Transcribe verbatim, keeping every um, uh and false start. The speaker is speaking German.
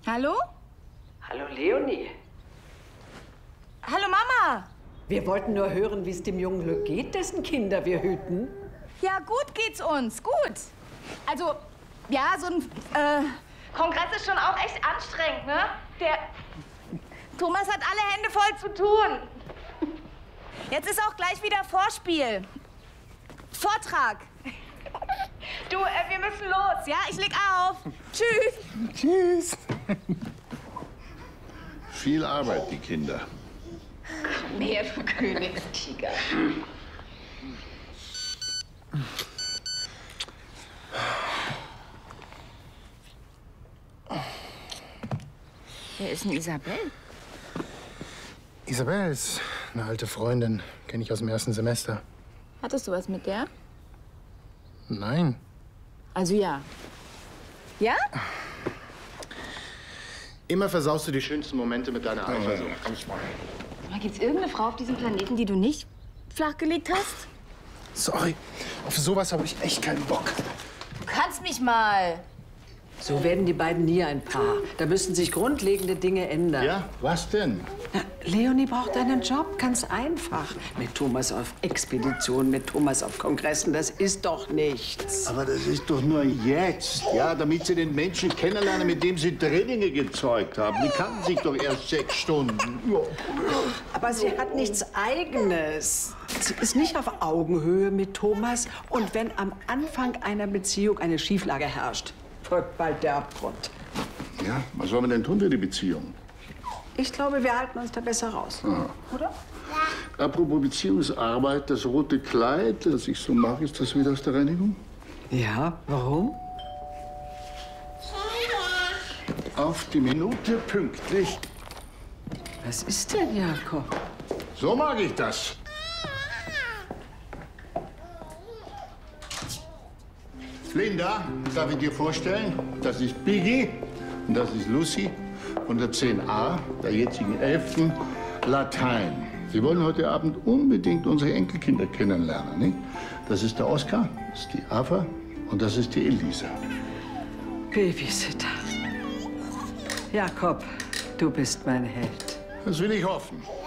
Hallo? Hallo, Leonie. Hallo, Mama. Wir wollten nur hören, wie es dem jungen Glück geht, dessen Kinder wir hüten. Ja, gut geht's uns, gut. Also, ja, so ein äh, Kongress ist schon auch echt anstrengend, ne? Der Thomas hat alle Hände voll zu tun. Jetzt ist auch gleich wieder Vorspiel. Vortrag. Du, äh, wir müssen los, ja? Ich leg auf. Tschüss. Tschüss. Viel Arbeit, die Kinder. Mehr für Königstiger. Wer ist denn Isabel? Isabel ist eine alte Freundin. Kenne ich aus dem ersten Semester. Hattest du was mit der? Nein. Also ja. Ja? Immer versaust du die schönsten Momente mit deiner Eifersucht. Gibt es irgendeine Frau auf diesem Planeten, die du nicht flachgelegt hast? Sorry, auf sowas habe ich echt keinen Bock. Du kannst mich mal. So werden die beiden nie ein Paar. Da müssen sich grundlegende Dinge ändern. Ja, was denn? Na, Leonie braucht einen Job, ganz einfach. Mit Thomas auf Expeditionen, mit Thomas auf Kongressen, das ist doch nichts. Aber das ist doch nur jetzt, ja, damit sie den Menschen kennenlernen, mit dem sie Drillinge gezeugt haben. Die kannten sich doch erst sechs Stunden. Ja. Aber sie hat nichts Eigenes. Sie ist nicht auf Augenhöhe mit Thomas. Und wenn am Anfang einer Beziehung eine Schieflage herrscht, folgt bald der Abgrund. Ja, was soll man denn tun für die Beziehung? Ich glaube, wir halten uns da besser raus. Aha. Oder? Apropos Beziehungsarbeit, das rote Kleid, das ich so mag, ist das wieder aus der Reinigung? Ja, warum? Auf die Minute pünktlich. Was ist denn, Jakob? So mag ich das. Linda, darf ich dir vorstellen? Das ist Biggie und das ist Lucy von der zehn a, der jetzigen elften Latein. Sie wollen heute Abend unbedingt unsere Enkelkinder kennenlernen, nicht? Das ist der Oskar, das ist die Ava und das ist die Elisa. Babysitter. Jakob, du bist mein Held. Das will ich hoffen.